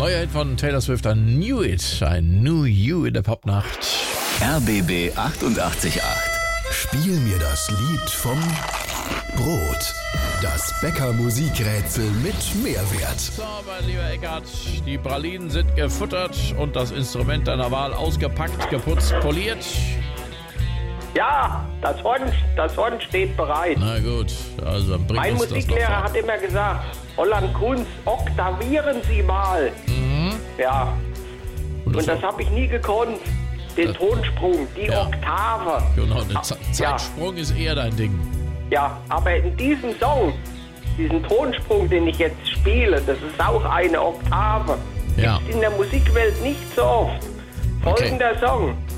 Neuer Hit von Taylor Swift, I Knew It. I Knew You in der Popnacht. RBB 88.8. Spiel mir das Lied vom Brot. Das Bäcker-Musikrätsel mit Mehrwert. So, mein lieber Eckart, die Pralinen sind gefuttert und das Instrument deiner Wahl ausgepackt, geputzt, poliert. Ja, das Horn steht bereit. Na gut, also dann bring Mein uns das Musiklehrer noch hat immer gesagt, Holland Kunz, oktavieren Sie mal. Ja, und das habe ich nie gekonnt. Den Tonsprung, die Ja. Oktave. Genau, der Zeitsprung ist eher dein Ding. Ja, aber in diesem Song, diesen Tonsprung, den ich jetzt spiele, das ist auch eine Oktave. Ja. Gibt's in der Musikwelt nicht so oft. Folgender Song.